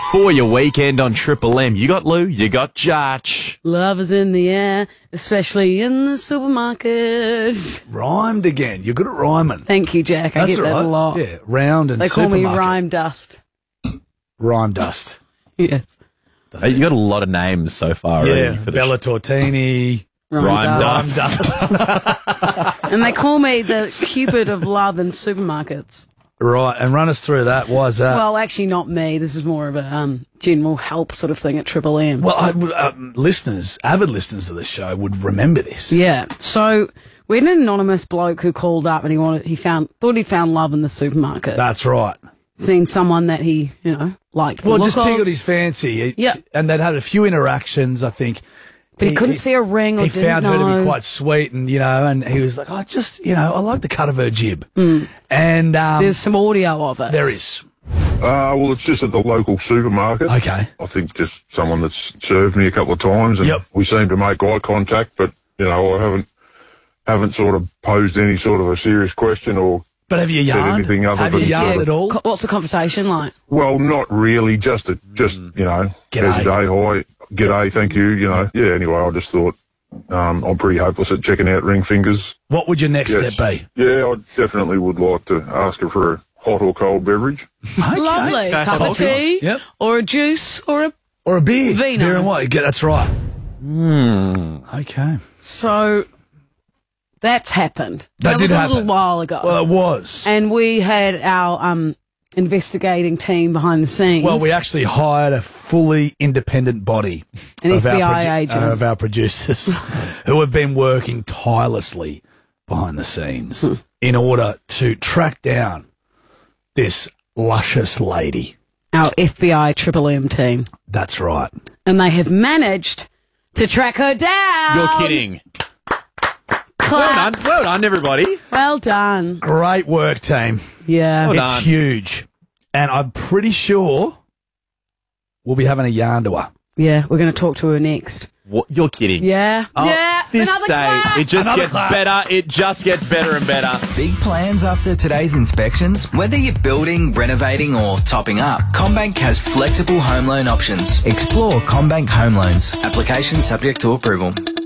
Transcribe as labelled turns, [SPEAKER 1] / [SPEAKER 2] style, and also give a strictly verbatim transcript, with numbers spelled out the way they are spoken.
[SPEAKER 1] For your weekend on Triple M, you got Lou, you got Judge.
[SPEAKER 2] Love is in the air, especially in the supermarket.
[SPEAKER 3] Rhymed again. You're good at rhyming.
[SPEAKER 2] Thank you, Jack. I
[SPEAKER 3] That's
[SPEAKER 2] get
[SPEAKER 3] right.
[SPEAKER 2] that a lot.
[SPEAKER 3] Yeah, round and
[SPEAKER 2] They call
[SPEAKER 3] supermarket.
[SPEAKER 2] me Rhyme Dust.
[SPEAKER 3] Rhyme dust.
[SPEAKER 2] Yes.
[SPEAKER 1] Hey, you got a lot of names so far.
[SPEAKER 3] Yeah,
[SPEAKER 1] already for the
[SPEAKER 3] Bella Tortini.
[SPEAKER 2] Rhyme,
[SPEAKER 1] Rhyme
[SPEAKER 2] Dust.
[SPEAKER 3] Rhyme dust.
[SPEAKER 2] And they call me the Cupid of love in supermarkets.
[SPEAKER 3] Right, and run us through that. Why is that?
[SPEAKER 2] Well, actually not me. This is more of a um, general help sort of thing at Triple M.
[SPEAKER 3] Well, I, um, listeners, avid listeners of the show would remember this.
[SPEAKER 2] Yeah. So we had an anonymous bloke who called up and he wanted, he found, thought he found love in the supermarket.
[SPEAKER 3] That's right.
[SPEAKER 2] Seen someone that he, you know, liked. the
[SPEAKER 3] Well,
[SPEAKER 2] look
[SPEAKER 3] just
[SPEAKER 2] of.
[SPEAKER 3] tickled his fancy. He-
[SPEAKER 2] Yeah.
[SPEAKER 3] And they'd had a few interactions, I think.
[SPEAKER 2] But he couldn't see a ring or
[SPEAKER 3] He
[SPEAKER 2] didn't
[SPEAKER 3] found her to
[SPEAKER 2] know.
[SPEAKER 3] be quite sweet, and, you know, and he was like, I just, you know, I like the cut of her jib.
[SPEAKER 2] Mm.
[SPEAKER 3] And um,
[SPEAKER 2] There's some audio of it.
[SPEAKER 3] there is.
[SPEAKER 4] Uh, well, it's just at the local supermarket.
[SPEAKER 3] Okay.
[SPEAKER 4] I think just someone that's served me a couple of times, and
[SPEAKER 3] Yep.
[SPEAKER 4] we seem to make eye contact, but, you know, I haven't haven't sort of posed any sort of a serious question or,
[SPEAKER 3] But have you
[SPEAKER 4] Said
[SPEAKER 3] yarned?
[SPEAKER 4] anything other
[SPEAKER 3] Have you
[SPEAKER 4] than
[SPEAKER 3] yarned
[SPEAKER 4] sort
[SPEAKER 3] at
[SPEAKER 4] of-
[SPEAKER 3] all?
[SPEAKER 2] Co- What's the conversation like?
[SPEAKER 4] well, not really, just, a, just you know,
[SPEAKER 3] G'day.
[SPEAKER 4] how's your day, hi, g'day, thank you, you know. Yeah, anyway, I just thought um, I'm pretty hopeless at checking out ring fingers.
[SPEAKER 3] What would your next
[SPEAKER 4] Yes.
[SPEAKER 3] step be?
[SPEAKER 4] Yeah, I definitely would like to ask her for a hot or cold beverage.
[SPEAKER 3] Okay.
[SPEAKER 2] Lovely.
[SPEAKER 1] Okay,
[SPEAKER 2] Cup
[SPEAKER 1] hold
[SPEAKER 2] of tea
[SPEAKER 3] Yep.
[SPEAKER 2] or a juice or a...
[SPEAKER 3] Or a beer.
[SPEAKER 2] Vino.
[SPEAKER 3] Beer and what? Yeah, that's right. Okay.
[SPEAKER 2] So that's happened.
[SPEAKER 3] That
[SPEAKER 2] That
[SPEAKER 3] did
[SPEAKER 2] was a
[SPEAKER 3] happen.
[SPEAKER 2] little while ago.
[SPEAKER 3] Well, it was.
[SPEAKER 2] and we had our um, investigating team behind the scenes.
[SPEAKER 3] Well, we actually hired a fully independent body
[SPEAKER 2] An
[SPEAKER 3] of,
[SPEAKER 2] F B I
[SPEAKER 3] our produ-
[SPEAKER 2] agent.
[SPEAKER 3] uh, of our producers who have been working tirelessly behind the scenes
[SPEAKER 2] Hmm.
[SPEAKER 3] in order to track down this luscious lady.
[SPEAKER 2] Our F B I Triple M team.
[SPEAKER 3] That's right.
[SPEAKER 2] And they have managed to track her down.
[SPEAKER 1] You're kidding. Well
[SPEAKER 2] Clap.
[SPEAKER 1] done. Well done, everybody.
[SPEAKER 2] Well done.
[SPEAKER 3] Great work, team.
[SPEAKER 2] Yeah.
[SPEAKER 1] Well
[SPEAKER 3] It's
[SPEAKER 1] done.
[SPEAKER 3] huge. And I'm pretty sure we'll be having a yarn to her.
[SPEAKER 2] Yeah, we're going to talk to her next.
[SPEAKER 1] What? You're kidding.
[SPEAKER 2] Yeah.
[SPEAKER 1] Oh,
[SPEAKER 2] yeah.
[SPEAKER 1] This
[SPEAKER 2] Another
[SPEAKER 1] day,
[SPEAKER 2] clap.
[SPEAKER 1] it just
[SPEAKER 3] Another
[SPEAKER 1] gets
[SPEAKER 3] clap.
[SPEAKER 1] better. It just gets better and better.
[SPEAKER 5] Big plans after today's inspections? Whether you're building, renovating or topping up, CommBank has flexible home loan options. Explore CommBank Home Loans. Application subject to approval.